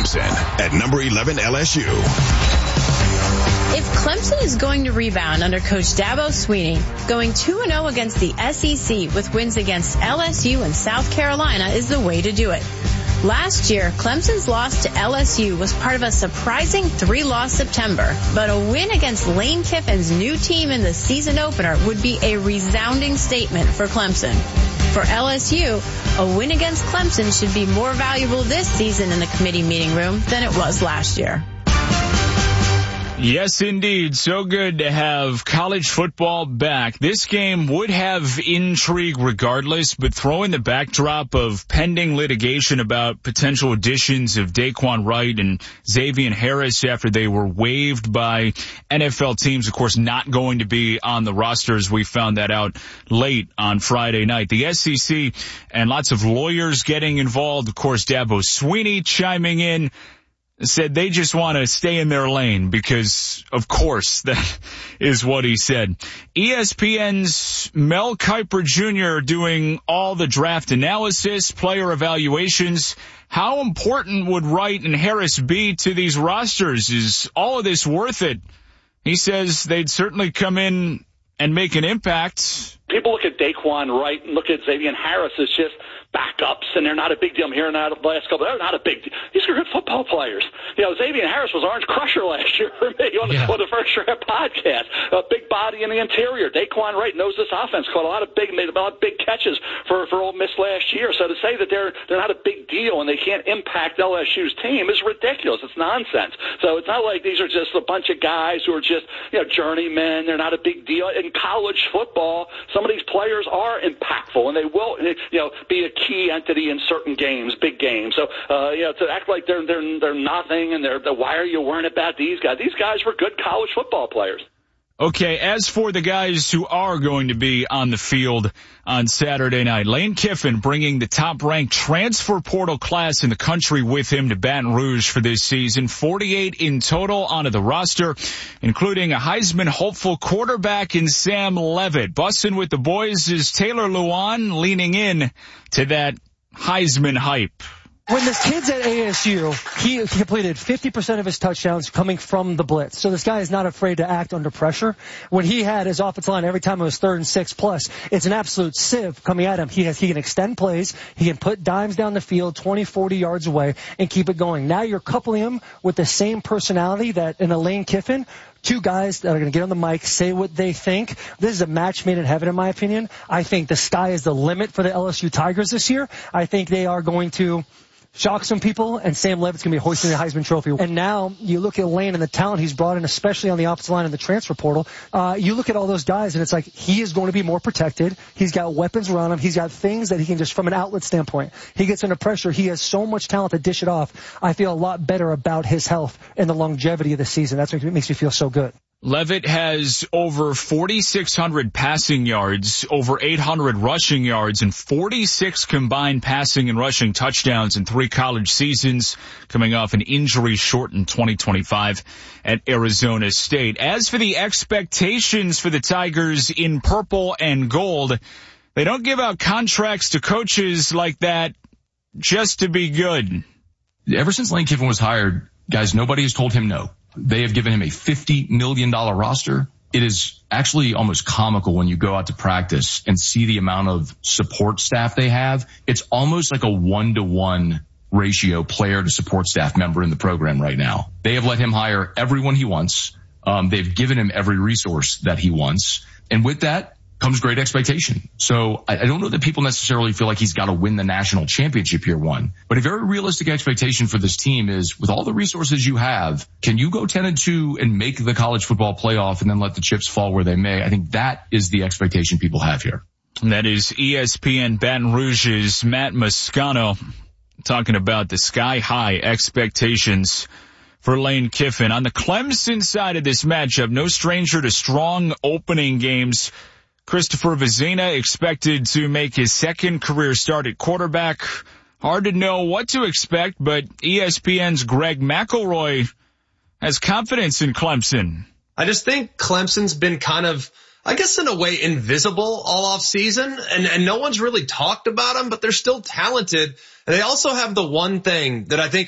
Clemson at number 11 LSU. If Clemson is going to rebound under Coach Dabo Swinney, going 2-0 against the SEC with wins against LSU and South Carolina is the way to do it. Last year, Clemson's loss to LSU was part of a surprising 3-loss September, but a win against Lane Kiffin's new team in the season opener would be a resounding statement for Clemson. For LSU, a win against Clemson should be more valuable this season in the committee meeting room than it was last year. Yes, indeed. So good to have college football back. This game would have intrigue regardless, but throw in the backdrop of pending litigation about potential additions of Daquan Wright and Xavier Harris after they were waived by NFL teams, of course, not going to be on the rosters. We found that out late on Friday night. The SEC and lots of lawyers getting involved. Of course, Dabo Swinney chiming in. Said they just want to stay in their lane because, of course, that is what he said. ESPN's Mel Kiper Jr. doing all the draft analysis, player evaluations. How important would Wright and Harris be to these rosters? Is all of this worth it? He says they'd certainly come in and make an impact. People look at Daquan Wright and look at Xavier Harris as just backups, and they're not a big deal. I'm hearing that the last couple. They're not a big deal. These are good football players. You know, Xavier Harris was Orange Crusher last year for me on the First Draft podcast. A big body in the interior. Daquan Wright knows this offense. Caught made a lot of big catches for Ole Miss last year. So to say that they're not a big deal and they can't impact LSU's team is ridiculous. It's nonsense. So it's not like these are just a bunch of guys who are just journeymen. They're not a big deal in college football. Some of these players are impactful, and they will be a key entity in certain games, big games. So to act like they're nothing and why are you worrying about these guys? These guys were good college football players. Okay, as for the guys who are going to be on the field on Saturday night, Lane Kiffin bringing the top-ranked transfer portal class in the country with him to Baton Rouge for this season. 48 in total onto the roster, including a Heisman hopeful quarterback in Sam Leavitt. Bussin' with the boys is Taylor Lewan, leaning in to that Heisman hype. When this kid's at ASU, he completed 50% of his touchdowns coming from the blitz. So this guy is not afraid to act under pressure. When he had his offensive line every time it was 3rd and 6 plus, it's an absolute sieve coming at him. He can extend plays. He can put dimes down the field 20, 40 yards away and keep it going. Now you're coupling him with the same personality that in a Lane Kiffin. Two guys that are going to get on the mic, say what they think. This is a match made in heaven, in my opinion. I think the sky is the limit for the LSU Tigers this year. I think they are going to shock some people, and Sam Leavitt's going to be hoisting the Heisman Trophy. And now you look at Lane and the talent he's brought in, especially on the offensive line in the transfer portal. You look at all those guys, and it's like he is going to be more protected. He's got weapons around him. He's got things that he can just, from an outlet standpoint, he gets under pressure. He has so much talent to dish it off. I feel a lot better about his health and the longevity of the season. That's what makes me feel so good. Leavitt has over 4,600 passing yards, over 800 rushing yards, and 46 combined passing and rushing touchdowns in 3 college seasons, coming off an injury-shortened 2025 at Arizona State. As for the expectations for the Tigers in purple and gold, they don't give out contracts to coaches like that just to be good. Ever since Lane Kiffin was hired, guys, nobody has told him no. They have given him a $50 million roster. It is actually almost comical when you go out to practice and see the amount of support staff they have. It's almost like a 1-to-1 ratio player to support staff member in the program right now. They have let him hire everyone he wants. They've given him every resource that he wants. And with that comes great expectation. So I don't know that people necessarily feel like he's got to win the national championship year one, but a very realistic expectation for this team is with all the resources you have, can you go 10-2 and make the college football playoff and then let the chips fall where they may? I think that is the expectation people have here. And that is ESPN Baton Rouge's Matt Moscano talking about the sky-high expectations for Lane Kiffin. On the Clemson side of this matchup, no stranger to strong opening games. Christopher Vizina expected to make his second career start at quarterback. Hard to know what to expect, but ESPN's Greg McElroy has confidence in Clemson. I just think Clemson's been kind of, I guess in a way, invisible all off season, and no one's really talked about them, but they're still talented. And they also have the one thing that I think